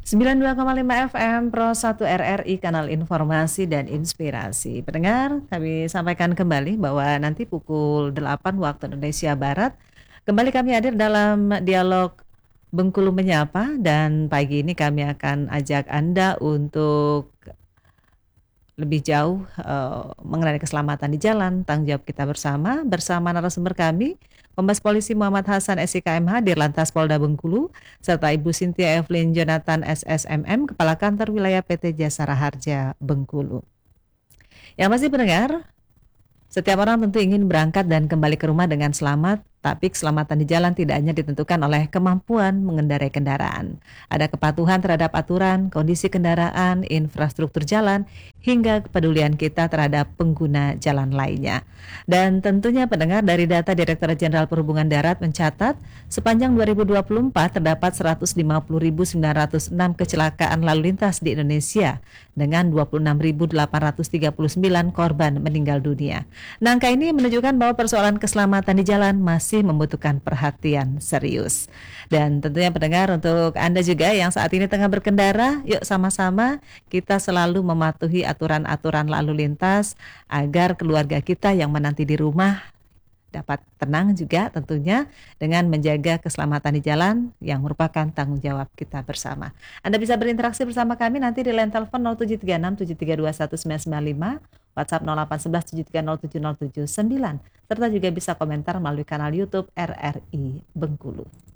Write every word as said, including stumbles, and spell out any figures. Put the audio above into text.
sembilan puluh dua koma lima F M Pro satu R R I, kanal informasi dan inspirasi. Pendengar, kami sampaikan kembali bahwa nanti pukul delapan waktu Indonesia Barat, kembali kami hadir dalam dialog Bengkulu Menyapa, dan pagi ini kami akan ajak Anda untuk lebih jauh uh, mengenai keselamatan di jalan, tanggung jawab kita bersama, bersama narasumber kami, Kombes Polisi Muhammad Hasan S I K M H, Dirlantas Polda Bengkulu, serta Ibu Cynthia Evelyn Jonathan S S M M, Kepala Kantor Wilayah P T Jasara Harja Bengkulu. Yang masih pendengar, setiap orang tentu ingin berangkat dan kembali ke rumah dengan selamat, tapi keselamatan di jalan tidak hanya ditentukan oleh kemampuan mengendarai kendaraan. Ada kepatuhan terhadap aturan, kondisi kendaraan, infrastruktur jalan, hingga kepedulian kita terhadap pengguna jalan lainnya. Dan tentunya pendengar, dari data Direktorat Jenderal Perhubungan Darat mencatat sepanjang dua ribu dua puluh empat terdapat seratus lima puluh ribu sembilan ratus enam kecelakaan lalu lintas di Indonesia dengan dua puluh enam ribu delapan ratus tiga puluh sembilan korban meninggal dunia. Nah, angka ini menunjukkan bahwa persoalan keselamatan di jalan masih membutuhkan perhatian serius. Dan tentunya pendengar, untuk Anda juga yang saat ini tengah berkendara, yuk sama-sama kita selalu mematuhi aturan-aturan lalu lintas agar keluarga kita yang menanti di rumah dapat tenang juga, tentunya dengan menjaga keselamatan di jalan yang merupakan tanggung jawab kita bersama. Anda bisa berinteraksi bersama kami nanti di line telepon nol tujuh tiga enam tujuh tiga dua satu sembilan sembilan lima, WhatsApp nol delapan satu satu tujuh tiga nol tujuh nol tujuh sembilan, serta juga bisa komentar melalui kanal YouTube R R I Bengkulu.